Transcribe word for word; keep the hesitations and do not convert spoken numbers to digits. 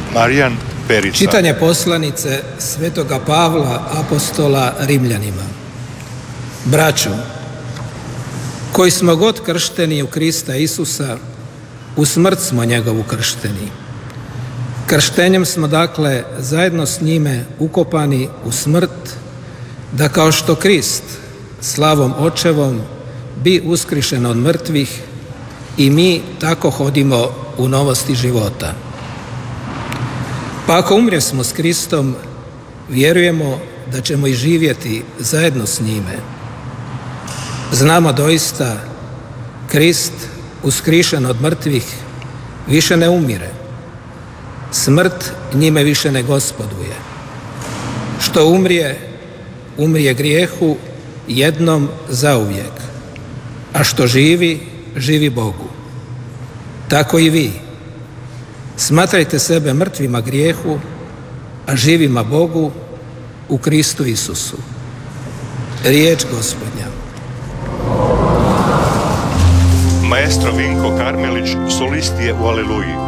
Marijan Perica. Čitanje poslanice Svetoga Pavla apostola Rimljanima. Braćo, koji smo god kršteni u Krista Isusa, u smrt smo njegovu kršteni. Krštenjem smo dakle zajedno s njime ukopani u smrt, da kao što Krist slavom Očevom bi uskrišen od mrtvih, i mi tako hodimo u novosti života. Pa ako umresmo s Kristom, vjerujemo da ćemo i živjeti zajedno s njime. Znamo doista, Krist uskrišen od mrtvih više ne umire. Smrt njime više ne gospoduje. Što umrije, umrije grijehu jednom zauvijek, a što živi, živi Bogu. Tako i vi. Smatrajte sebe mrtvima grijehu, a živima Bogu u Kristu Isusu. Riječ Gospodnja. Maestro Vinko Karmelić solist je u Aleluji.